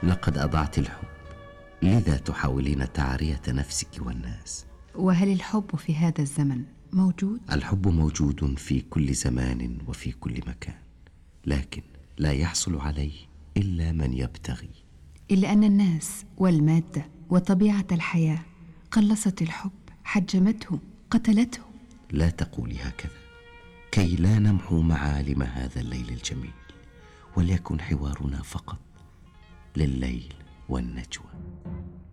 لقد أضعت الحب، لذا تحاولين تعرية نفسك والناس. وهل الحب في هذا الزمن موجود؟ الحب موجود في كل زمان وفي كل مكان، لكن لا يحصل عليه إلا من يبتغي. إلا أن الناس والمادة وطبيعة الحياة قلصت الحب، حجمته، قتلته. لا تقولي هكذا كي لا نمحو معالم هذا الليل الجميل، وليكن حوارنا فقط لليل والنجوى.